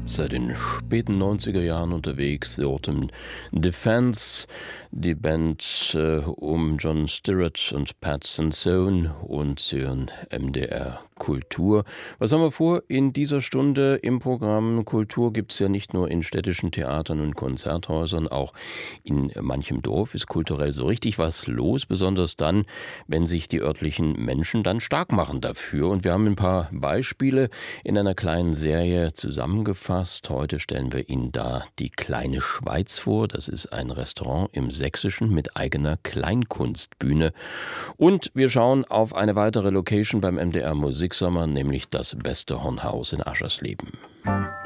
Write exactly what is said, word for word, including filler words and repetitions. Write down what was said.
Seit den späten neunziger Jahren unterwegs, The Autumn Defense, die Band äh, um John Stirratt und Pat Sansone und Sie hören M D R Kultur. Was haben wir vor in dieser Stunde im Programm? Kultur gibt es ja nicht nur in städtischen Theatern und Konzerthäusern, auch in manchem Dorf ist kulturell so richtig was los, besonders dann, wenn sich die örtlichen Menschen dann stark machen dafür. Und wir haben ein paar Beispiele in einer kleinen Serie zusammengefasst. Heute stellen wir Ihnen da die Kleine Schweiz vor. Das ist ein Restaurant im Sächsischen mit eigener Kleinkunstbühne. Und wir schauen auf eine weitere Location beim M D R Musiksommer, nämlich das Beste Hornhaus in Aschersleben.